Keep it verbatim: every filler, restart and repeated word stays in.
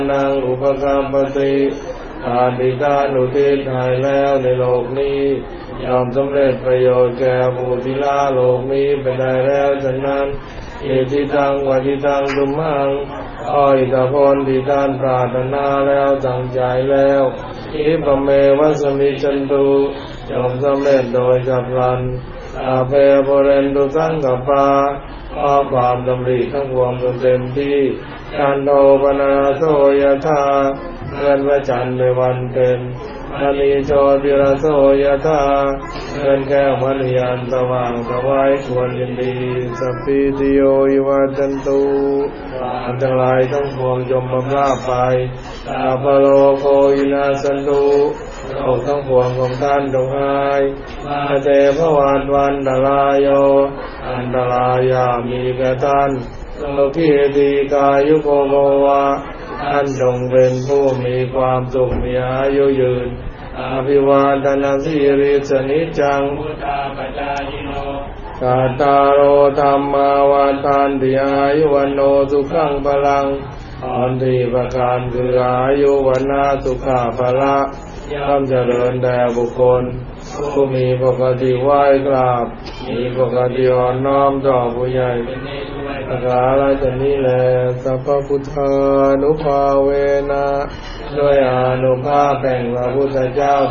นังอุปกัมปติทานที่ท่านอุทิศให้แล้วในโลกนี้ยอมสำเร็จประโยชน์แก่ผู้ที่ละโลกนี้ไปได้แล้วฉะนั้นเอติตังวัติตังตุมังอ้อยตะพรที่ท่านปรารถนาแล้วตั้งใจแล้วอิปะเมวัสมิจันตุยอมสำเร็จโดยฉับพลันอาเพโพเรนตุสังกปาขอความดำริทั้งปวงจนเต็มที่การโนปนาโสยธาเงินพระจันทร์ในวันเพ็ญมณีโชติระโสยธาเงินแก้วมณียันสว่างสวัยควรยินดีสัพพิติโยวิวัจจันตุอันตรายทั้งปวงจงบำราบไปสัพพโลโควินาสันตุโลกทั้งปวงของท่านจงหายมาเตภวันวันตรายโยอันตรายามีแก่ท่านโลกิติกายุโกโภวะท่านจงเป็นผู้มีความสุขมีอายุยืนอภิวาทนาสิริสนิจังพุทธาปัจจายิโนกาตาโรธรรมาวาทานติอายุวันโนสุขังพลังอันที่ประการคืออายุวันนาสุขาภละย่อมเจริญแด่บุคคลผู้มีปกติไหว้กราบมีปกติอ่อนน้อมต่อผู้ใหญ่สักการะชนี้แลสัพพพุทธานุภาเวนะด้วยอานุภาพแห่งพระพุทธเจ้า